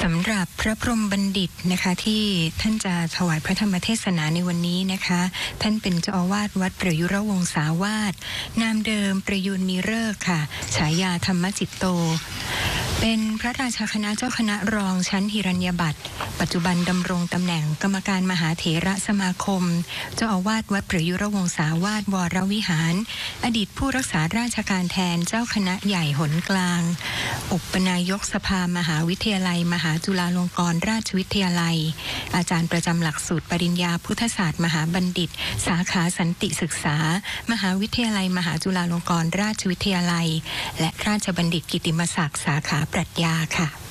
ำหรับพระพรหมบัณฑิตนะคะที่ท่านจะถวายพระธรรมเทศนาในวันนี้นะคะท่านเป็นเจ้าอาวาสวัดประยุรวงศาวาสนามเดิมประยูนมีฤกษ์ค่ะฉายาธรรมจิตโตเป็นพระราชาคณะเจ้าคณะรองชั้นหิรัญญบัตรปัจจุบันดำรงตำแหน่งกรรมการมหาเถระสมาคมเจ้าอาวาสวัดประยุรวงศาวาสวรวิหารอดีตผู้รักษาราชการแทนเจ้าคณะใหญ่หนกลางอุปนายกสภามหาวิทยาลัยมหาจุฬาลงกรณราชวิทยาลัยอาจารย์ประจำหลักสูตรปริญญาพุทธศาสตร์มหาบัณฑิตสาขาสันติศึกษามหาวิทยาลัยมหาจุฬาลงกรณราชวิทยาลัยและราชบัณฑิตกิตติมศักดิ์สาขาปรัชญาค่ะ